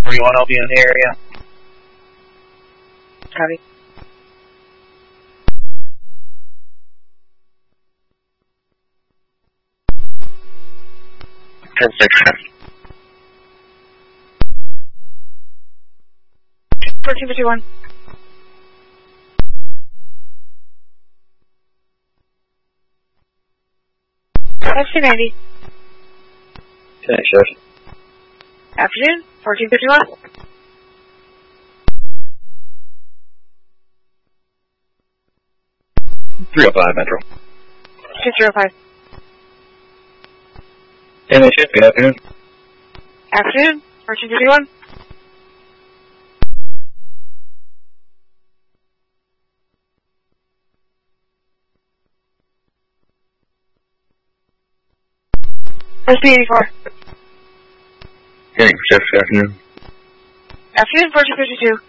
41 will be in the area. Copy. Ten six. 1451. That's 290. Finish shift. Afternoon, 1451. Metro. 605. Finish shift. Good afternoon. Afternoon, 1451. SB84. Hearing shift. Good afternoon. Afternoon, 1452.